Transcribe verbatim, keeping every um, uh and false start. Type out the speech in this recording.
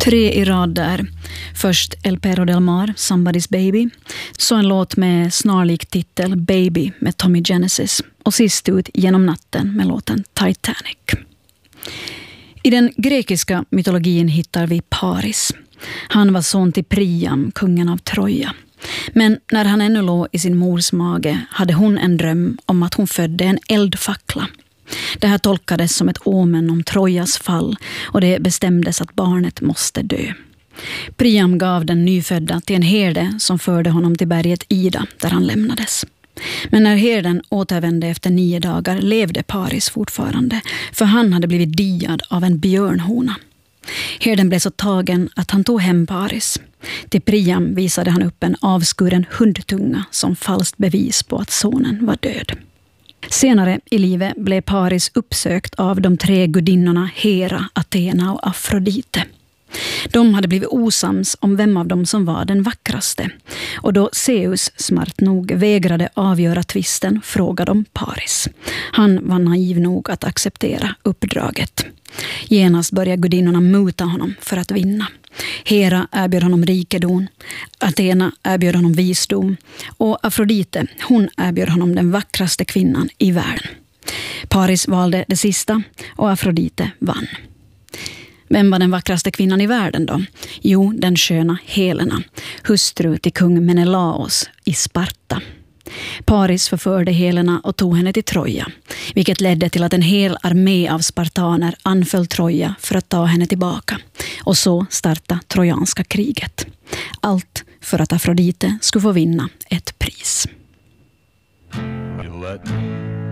Tre i rad där. Först El Perro del Mar, Somebody's Baby. Så en låt med snarlik titel Baby med Tommy Genesis. Och sist ut Genom natten med låten Titanic. I den grekiska mytologin hittar vi Paris. Han var son till Priam, kungen av Troja. Men när han ännu låg i sin mors mage hade hon en dröm om att hon födde en eldfackla. Det här tolkades som ett omen om Trojas fall och det bestämdes att barnet måste dö. Priam gav den nyfödda till en herde som förde honom till berget Ida där han lämnades. Men när herden återvände efter nio dagar levde Paris fortfarande, för han hade blivit diad av en björnhona. Herden blev så tagen att han tog hem Paris. Till Priam visade han upp en avskuren hundtunga som falskt bevis på att sonen var död. Senare i livet blev Paris uppsökt av de tre gudinnorna Hera, Athena och Afrodite. De hade blivit osams om vem av dem som var den vackraste. Och då Zeus smart nog vägrade avgöra tvisten frågade de Paris. Han var naiv nog att acceptera uppdraget. Genast började gudinnorna muta honom för att vinna. Hera erbjöd honom rikedom, Athena erbjöd honom visdom och Afrodite, hon erbjöd honom den vackraste kvinnan i världen. Paris valde det sista och Afrodite vann. Vem var den vackraste kvinnan i världen då? Jo, den sköna Helena, hustru till kung Menelaos i Sparta. Paris förförde Helena och tog henne till Troja, vilket ledde till att en hel armé av spartaner anföll Troja för att ta henne tillbaka. Och så startade trojanska kriget. Allt för att Afrodite skulle få vinna ett pris. You let